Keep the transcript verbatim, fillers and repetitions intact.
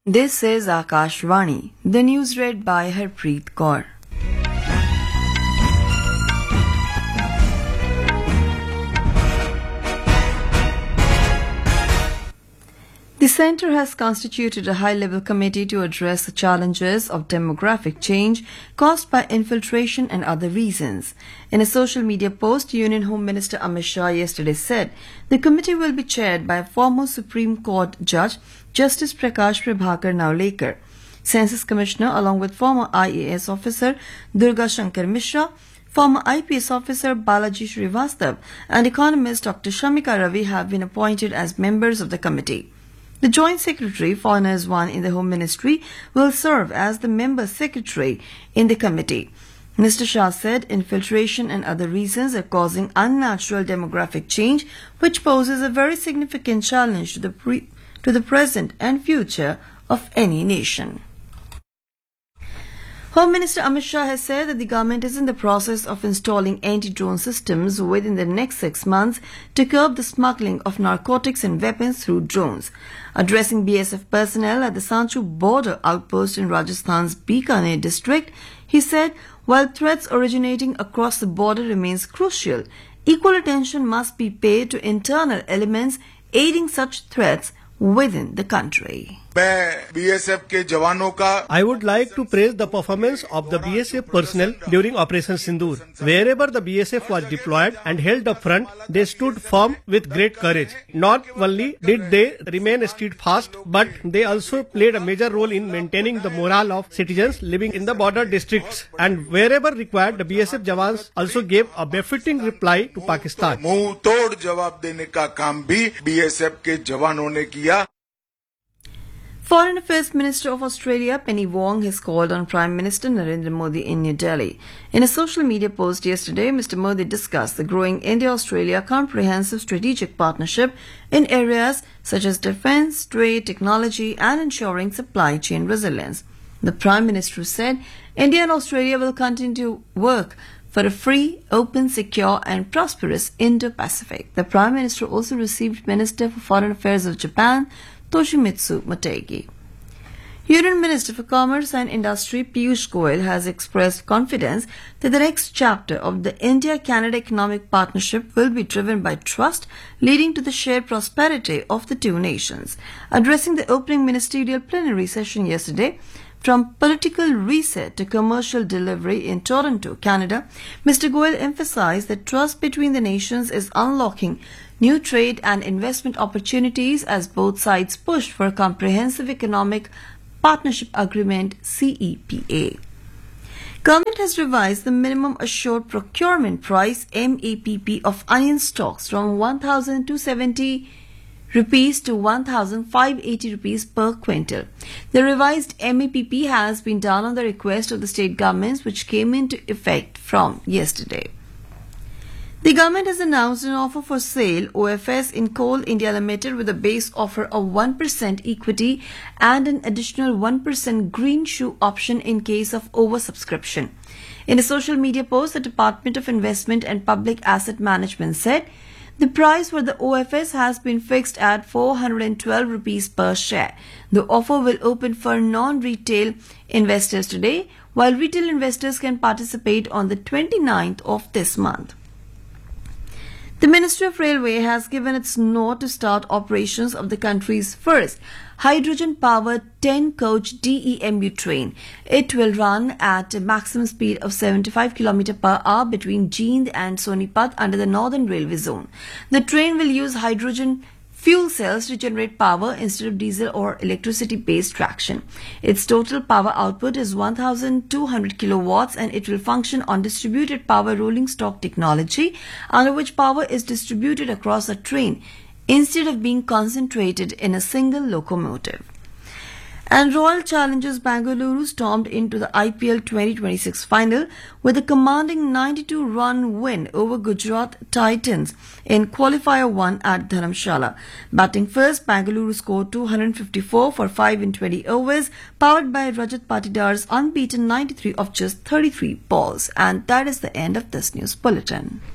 This is Akashvani, the news read by Harpreet Kaur. The Centre has constituted a high-level committee to address the challenges of demographic change caused by infiltration and other reasons. In a social media post, Union Home Minister Amit Shah yesterday said the committee will be chaired by former Supreme Court Judge Justice Prakash Prabhakar Naulekar, Census Commissioner along with former I A S officer Durga Shankar Mishra, former I P S officer Balaji Srivastav and economist Doctor Shamika Ravi have been appointed as members of the committee. The Joint Secretary, Foreigners one in the Home Ministry, will serve as the member secretary in the committee. Mister Shah said infiltration and other reasons are causing unnatural demographic change, which poses a very significant challenge to the, pre- to the present and future of any nation. Home Minister Amit Shah has said that the government is in the process of installing anti-drone systems within the next six months to curb the smuggling of narcotics and weapons through drones. Addressing B S F personnel at the Sanchu border outpost in Rajasthan's Bikaner district, he said, while threats originating across the border remains crucial, equal attention must be paid to internal elements aiding such threats within the country. I would like to praise the performance of the B S F personnel during Operation Sindoor. Wherever the B S F was deployed and held up front, they stood firm with great courage. Not only did they remain steadfast, but they also played a major role in maintaining the morale of citizens living in the border districts. And wherever required, the B S F Jawans also gave a befitting reply to Pakistan. मुंह तोड़ जवाब देने का काम भी B S F के जवानों ने किया. Foreign Affairs Minister of Australia Penny Wong has called on Prime Minister Narendra Modi in New Delhi. In a social media post yesterday, Mister Modi discussed the growing India-Australia comprehensive strategic partnership in areas such as defence, trade, technology and ensuring supply chain resilience. The Prime Minister said India and Australia will continue to work for a free, open, secure and prosperous Indo-Pacific. The Prime Minister also received Minister for Foreign Affairs of Japan, Toshimitsu Motegi. Union Minister for Commerce and Industry Piyush Goyal has expressed confidence that the next chapter of the India-Canada Economic Partnership will be driven by trust, leading to the shared prosperity of the two nations. Addressing the opening ministerial plenary session yesterday, from political reset to commercial delivery in Toronto, Canada, Mister Goyal emphasized that trust between the nations is unlocking new trade and investment opportunities as both sides push for a comprehensive economic partnership agreement C E P A. Government has revised the minimum assured procurement price M A P P of onion stocks from one thousand two hundred seventy rupees to one thousand five hundred eighty rupees per quintal. The revised M A P P has been done on the request of the state governments, which came into effect from yesterday. The government has announced an offer for sale O F S in Coal India Limited with a base offer of one percent equity and an additional one percent green shoe option in case of oversubscription. In a social media post, the Department of Investment and Public Asset Management said the price for the O F S has been fixed at four hundred twelve rupees per share. The offer will open for non-retail investors today, while retail investors can participate on the twenty-ninth of this month. The Ministry of Railway has given its nod to start operations of the country's first hydrogen-powered ten-coach D E M U train. It will run at a maximum speed of seventy-five kilometers per hour between Jind and Sonipat under the Northern Railway Zone. The train will use hydrogen fuel cells to generate power instead of diesel or electricity-based traction. Its total power output is one thousand two hundred kilowatts and it will function on distributed power rolling stock technology, under which power is distributed across a train instead of being concentrated in a single locomotive. And Royal Challengers Bengaluru stormed into the I P L twenty twenty-six final with a commanding ninety-two run win over Gujarat Titans in Qualifier one at Dharamshala. Batting first, Bengaluru scored two hundred fifty-four for five in twenty overs, powered by Rajat Patidar's unbeaten ninety-three of just thirty-three balls. And that is the end of this news bulletin.